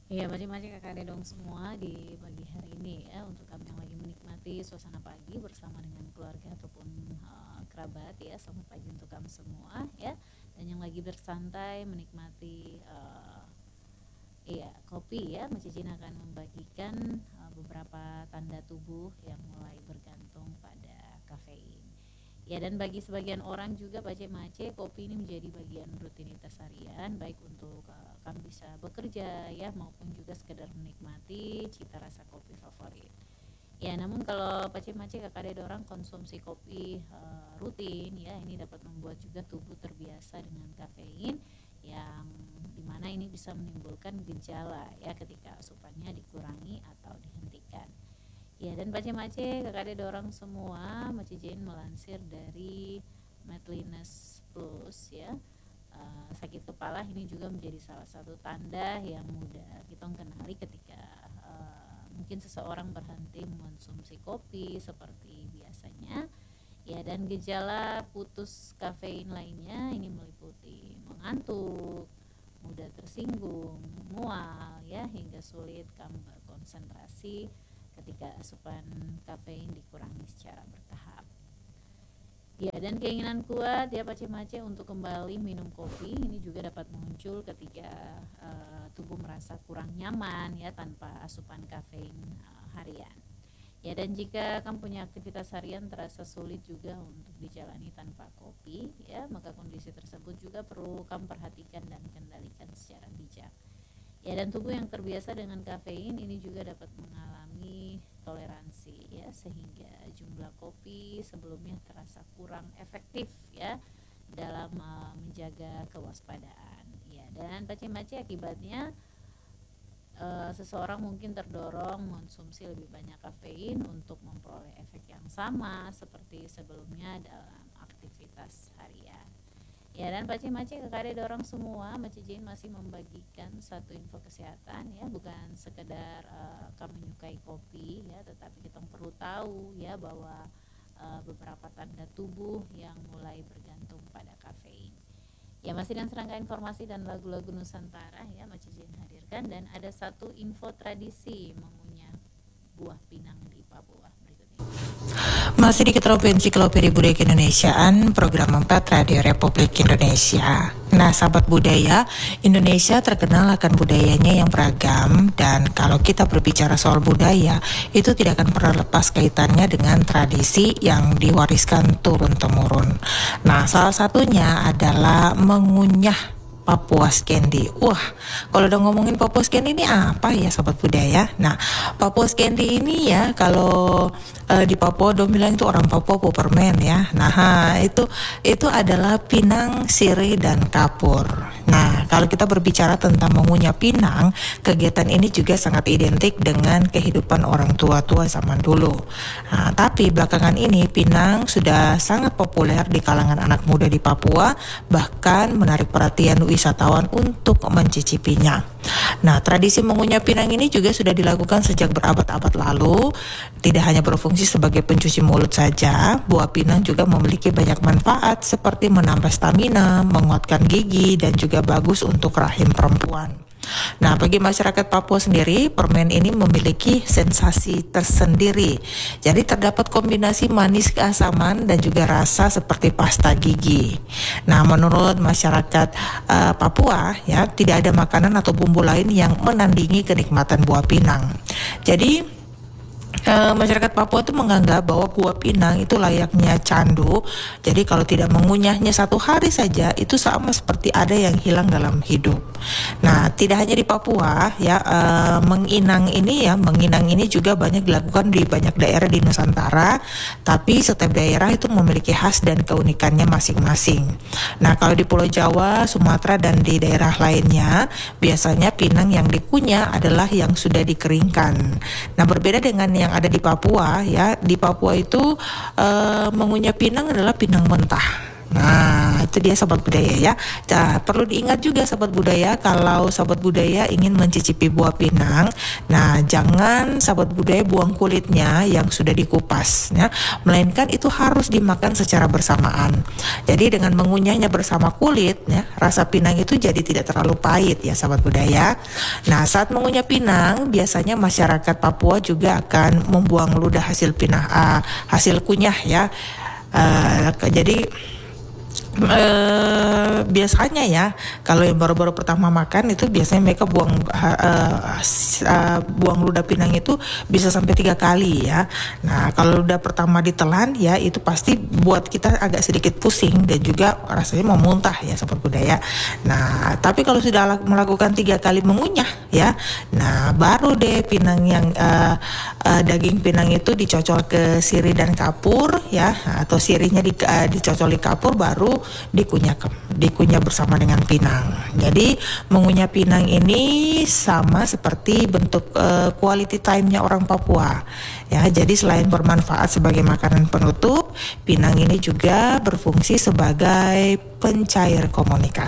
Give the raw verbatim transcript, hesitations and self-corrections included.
Iya, macam-macam kakak ada dong semua di pagi hari ini ya untuk kamu yang lagi menikmati suasana pagi bersama dengan keluarga ataupun uh, kerabat ya. Selamat pagi untuk kamu semua ya. Dan yang lagi bersantai menikmati uh, iya kopi ya, Macicin akan membagikan uh, beberapa tanda tubuh yang mulai bergantung pada kafein. Ya, dan bagi sebagian orang juga Pak Mace, kopi ini menjadi bagian rutinitas harian, baik untuk uh, kamu bisa bekerja ya maupun juga sekedar menikmati cita rasa kopi favorit. Ya, namun kalau Pak Mace kakak ada orang konsumsi kopi uh, rutin ya, ini dapat membuat juga tubuh terbiasa dengan kafein yang dimana ini bisa menimbulkan gejala ya ketika asupannya dikurangi atau dihentikan. Ya, dan Pace-Mace kakak ada orang semua, Mace Jane melansir dari Medliness Plus ya. Uh, sakit kepala ini juga menjadi salah satu tanda yang mudah kita kenali ketika uh, mungkin seseorang berhenti mengonsumsi kopi seperti biasanya. Ya, dan gejala putus kafein lainnya ini meliputi mengantuk, mudah tersinggung, mual ya, hingga sulit kamu berkonsentrasi ketika asupan kafein dikurangi secara bertahap. Ya, dan keinginan kuat ya Pace-Mace untuk kembali minum kopi ini juga dapat muncul ketika uh, tubuh merasa kurang nyaman ya tanpa asupan kafein uh, harian. Ya, dan jika kamu punya aktivitas harian terasa sulit juga untuk dijalani tanpa kopi ya, maka kondisi tersebut juga perlu kamu perhatikan dan kendalikan secara bijak. Ya, dan tubuh yang terbiasa dengan kafein ini juga dapat mengalami toleransi ya, sehingga jumlah kopi sebelumnya terasa kurang efektif ya dalam uh, menjaga kewaspadaan. Ya, dan pace-mace akibatnya uh, seseorang mungkin terdorong mengonsumsi lebih banyak kafein untuk memperoleh efek yang sama seperti sebelumnya dalam aktivitas harian. Ya, dan Pace-Mace kakak ada orang semua, Mace Jane masih membagikan satu info kesehatan ya, bukan sekedar uh, kamu menyukai kopi ya, tetapi kita perlu tahu ya bahwa uh, beberapa tanda tubuh yang mulai bergantung pada kafein. Ya, masih dan serangkaian informasi dan lagu-lagu Nusantara ya Mace Jane hadirkan, dan ada satu info tradisi mengunyah buah pinang di Papua berikut ini. Masih di Provinsi Ensiklopedia Budaya Keindonesiaan, program empat Radio Republik Indonesia. Nah, sahabat budaya, Indonesia terkenal akan budayanya yang beragam, dan kalau kita berbicara soal budaya, itu tidak akan pernah lepas kaitannya dengan tradisi yang diwariskan turun-temurun. Nah, salah satunya adalah mengunyah Papuas Candy. Wah, kalau udah ngomongin Papuas Candy ini apa ya sobat budaya? Nah, Papuas Candy ini ya kalau uh, di Papua dong bilang itu orang Papua Popermen ya. Nah, itu itu adalah pinang, sirih, dan kapur. Nah, kalau kita berbicara tentang mengunyah pinang, kegiatan ini juga sangat identik dengan kehidupan orang tua-tua zaman dulu. Nah, tapi belakangan ini pinang sudah sangat populer di kalangan anak muda di Papua, bahkan menarik perhatian wisatawan untuk mencicipinya. Nah, tradisi mengunyah pinang ini juga sudah dilakukan sejak berabad-abad lalu. Tidak hanya berfungsi sebagai pencuci mulut saja, buah pinang juga memiliki banyak manfaat seperti menambah stamina, menguatkan gigi, dan juga bagus untuk rahim perempuan. Nah, bagi masyarakat Papua sendiri, permen ini memiliki sensasi tersendiri. Jadi terdapat kombinasi manis keasaman dan juga rasa seperti pasta gigi. Nah, menurut masyarakat uh, Papua ya, tidak ada makanan atau bumbu lain yang menandingi kenikmatan buah pinang. Jadi Uh, masyarakat Papua itu menganggap bahwa buah pinang itu layaknya candu. Jadi kalau tidak mengunyahnya satu hari saja, itu sama seperti ada yang hilang dalam hidup. Nah, tidak hanya di Papua ya, uh, menginang ini ya, menginang ini juga banyak dilakukan di banyak daerah di Nusantara. Tapi setiap daerah itu memiliki khas dan keunikannya masing-masing. Nah, kalau di Pulau Jawa, Sumatera, dan di daerah lainnya, biasanya pinang yang dikunyah adalah yang sudah dikeringkan. Nah, berbeda dengan yang ada di Papua ya, di Papua itu uh, mengunyah pinang adalah pinang mentah. Nah, itu dia sobat budaya ya. Nah, perlu diingat juga sobat budaya, kalau sobat budaya ingin mencicipi buah pinang, nah jangan sobat budaya buang kulitnya yang sudah dikupas ya, melainkan itu harus dimakan secara bersamaan. Jadi dengan mengunyahnya bersama kulit ya, rasa pinang itu jadi tidak terlalu pahit ya sobat budaya. Nah, saat mengunyah pinang, biasanya masyarakat Papua juga akan membuang ludah hasil pinang, uh, hasil kunyah ya. Uh, jadi Uh, biasanya ya, kalau yang baru-baru pertama makan itu biasanya mereka buang uh, uh, buang ludah pinang itu bisa sampai tiga kali ya. Nah, kalau ludah pertama ditelan ya, itu pasti buat kita agak sedikit pusing dan juga rasanya mau muntah ya sobat budaya. Nah, tapi kalau sudah melakukan tiga kali mengunyah ya, nah baru deh pinang yang uh, uh, daging pinang itu dicocol ke sirih dan kapur ya, atau sirihnya di, uh, dicocol di kapur, baru dikunyah dikunyah bersama dengan pinang. Jadi mengunyah pinang ini sama seperti bentuk uh, quality time-nya orang Papua. Ya, jadi selain bermanfaat sebagai makanan penutup, pinang ini juga berfungsi sebagai pencair komunikasi.